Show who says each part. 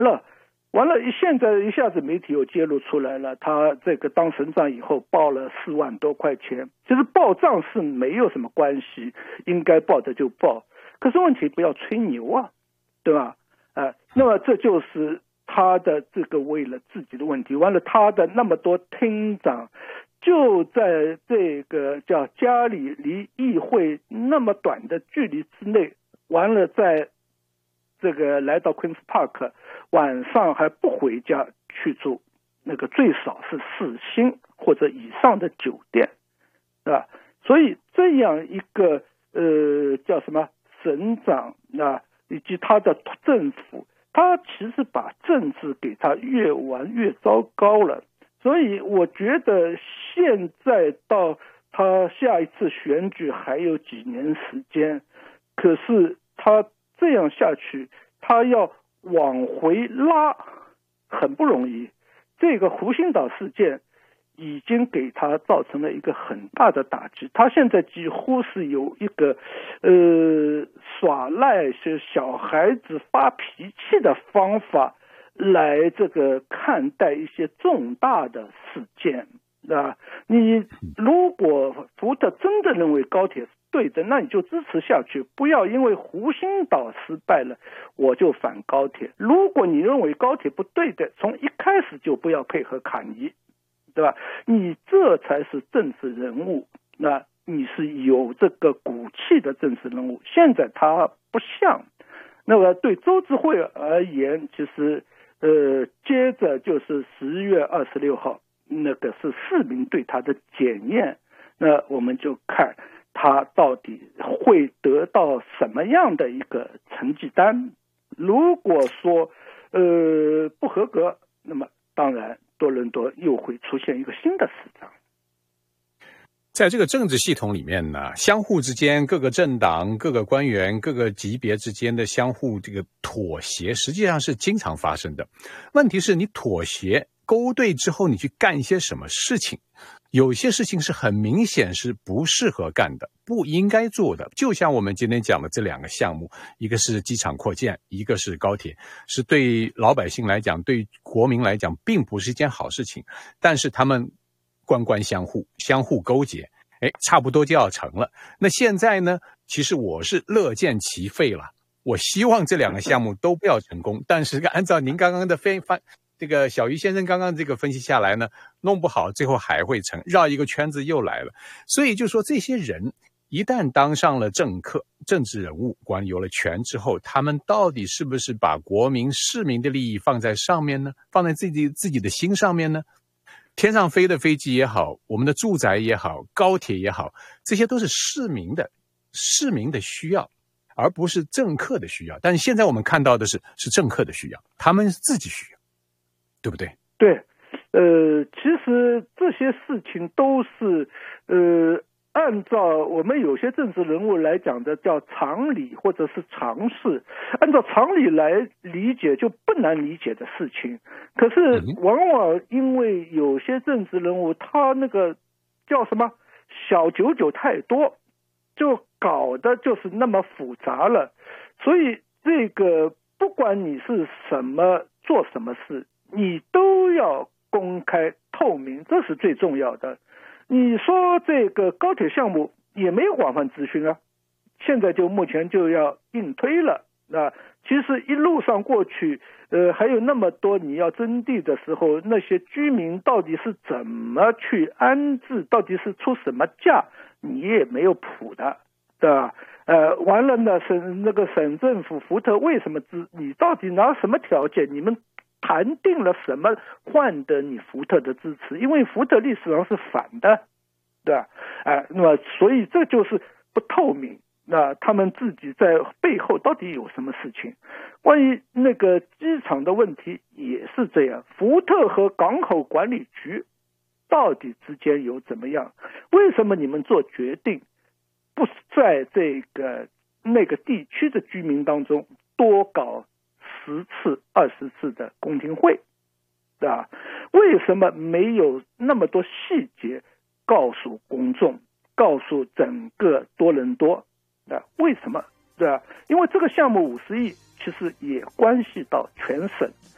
Speaker 1: 那完了，现在一下子媒体又揭露出来了，他这个当省长以后报了4万多块钱，其实报账是没有什么关系，应该报的就报，可是问题不要吹牛啊，对吧？那么这就是他的这个为了自己的问题，完了他的那么多厅长就在这个叫家里离议会那么短的距离之内，完了在这个来到 Queen's Park 晚上还不回家去住那个最少是4星或者以上的酒店，对吧？所以这样一个叫什么省长以及他的政府，他其实把政治给他越玩越糟糕了。所以我觉得现在到他下一次选举还有几年时间，可是他这样下去，他要往回拉很不容易。这个湖心岛事件已经给他造成了一个很大的打击，他现在几乎是有一个耍赖是小孩子发脾气的方法来这个看待一些重大的事件啊。你如果福特真的认为高铁是对的，那你就支持下去，不要因为湖心岛失败了我就反高铁。如果你认为高铁不对的，从一开始就不要配合卡尼，对吧？你这才是政治人物，那你是有这个骨气的政治人物。现在他不像。那么对周志慧而言，其实接着就是10月26号，那个是市民对他的检验，那我们就看他到底会得到什么样的一个成绩单。如果说不合格，那么当然多伦多又会出现一个新的市长。
Speaker 2: 在这个政治系统里面呢，相互之间各个政党、各个官员、各个级别之间的相互这个妥协，实际上是经常发生的。问题是你妥协勾兑之后，你去干一些什么事情？有些事情是很明显是不适合干的，不应该做的。就像我们今天讲的这2个项目，一个是机场扩建，一个是高铁，是对老百姓来讲，对国民来讲并不是一件好事情，但是他们官官相护，相互勾结，差不多就要成了。那现在呢，其实我是乐见其废了，我希望这2个项目都不要成功，但是按照您刚刚的这个小鱼先生刚刚这个分析下来呢，弄不好最后还会成，绕一个圈子又来了。所以就说这些人一旦当上了政客、政治人物，官有了权之后，他们到底是不是把国民市民的利益放在上面呢？放在自己的心上面呢？天上飞的飞机也好，我们的住宅也好，高铁也好，这些都是市民的需要，而不是政客的需要。但是现在我们看到的是政客的需要，他们自己需要，对不对？
Speaker 1: 对，其实这些事情都是按照我们有些政治人物来讲的叫常理或者是常识，按照常理来理解就不难理解的事情，可是往往因为有些政治人物他那个叫什么小九九太多，就搞得就是那么复杂了。所以这个不管你是什么做什么事，你都要公开透明，这是最重要的。你说这个高铁项目也没有广泛咨询啊，现在就目前就要硬推了。其实一路上过去还有那么多你要征地的时候，那些居民到底是怎么去安置，到底是出什么价，你也没有谱的，对吧？完了呢，省政府福特为什么你到底拿什么条件，你们谈定了什么换得你福特的支持？因为福特历史上是反的，对吧？那么所以这就是不透明。那他们自己在背后到底有什么事情？关于那个机场的问题也是这样，福特和港口管理局到底之间有怎么样？为什么你们做决定不在那个地区的居民当中多搞10次、20次的公听会，对吧？为什么没有那么多细节告诉公众，告诉整个多伦多？为什么？对吧？因为这个项目50亿其实也关系到全省，